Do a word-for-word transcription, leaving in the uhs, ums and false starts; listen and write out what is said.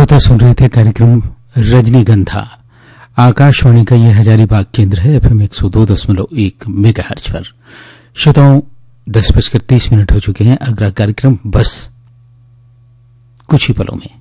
श्रोता सुन रहे थे कार्यक्रम रजनीगंधा। आकाशवाणी का यह हजारीबाग केंद्र है, एफएम एक सौ दो दशमलव एक मेगाहर्ट्ज पर। श्रोताओं, दस बजकर तीस मिनट हो चुके हैं। अगला कार्यक्रम बस कुछ ही पलों में।